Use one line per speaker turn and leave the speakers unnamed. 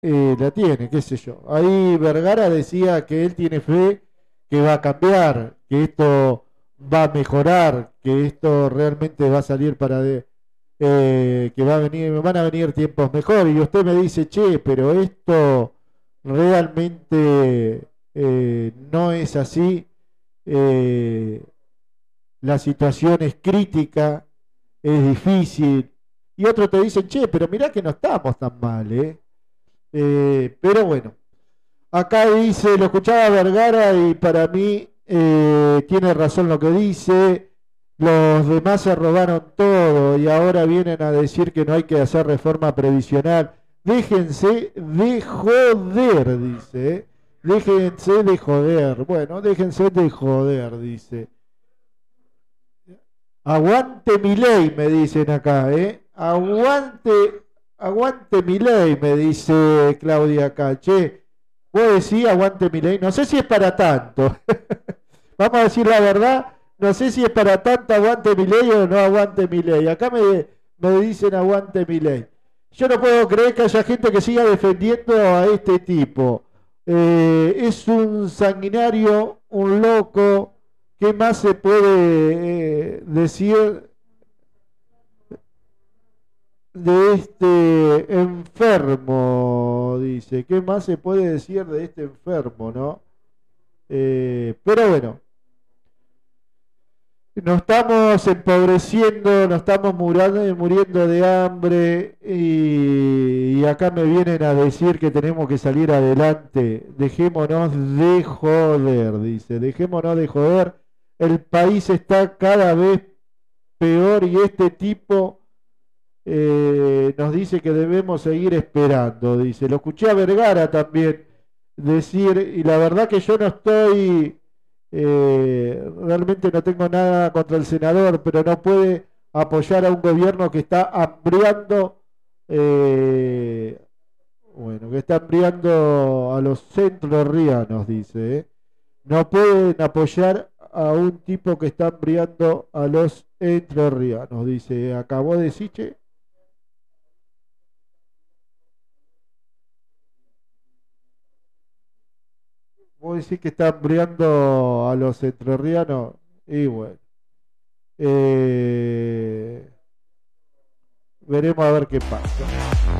la tiene, qué sé yo. Ahí Vergara decía que él tiene fe que va a cambiar, que esto va a mejorar, que esto realmente va a salir que van a venir tiempos mejores. Y usted me dice, che, pero esto realmente no es así. eh, la situación es crítica, es difícil. Y otros te dicen, che, pero mirá que no estamos tan mal, ¿eh? Pero bueno, acá dice, lo escuchaba Vergara y para mí tiene razón lo que dice. Los demás se robaron todo y ahora vienen a decir que no hay que hacer reforma previsional. Déjense de joder, dice. Déjense de joder. Bueno, déjense de joder, dice. Aguante mi ley, me dicen acá, ¿eh? Aguante mi ley, me dice Claudia acá. Che, vos decís aguante mi ley. No sé si es para tanto. Vamos a decir la verdad. No sé si es para tanto aguante mi ley o no aguante mi ley. Me dicen aguante mi ley. Yo no puedo creer que haya gente que siga defendiendo a este tipo. Es un sanguinario, un loco. ¿Qué más se puede decir de este enfermo? Dice, ¿qué más se puede decir de este enfermo, no? Pero bueno, nos estamos empobreciendo, nos estamos muriendo de hambre y acá me vienen a decir que tenemos que salir adelante. Dejémonos de joder, dice, dejémonos de joder. El país está cada vez peor y este tipo nos dice que debemos seguir esperando, dice. Lo escuché a Vergara también decir, y la verdad que yo no estoy, realmente no tengo nada contra el senador, pero no puede apoyar a un gobierno que está hambriando, eh, bueno, que está hambriando a los centrorrianos, dice. No pueden apoyar a un tipo que está hambriando a los entrerrianos, dice. Acabó de decir, che. Vos decís que está hambriando a los entrerrianos. Y bueno, eh, veremos a ver qué pasa.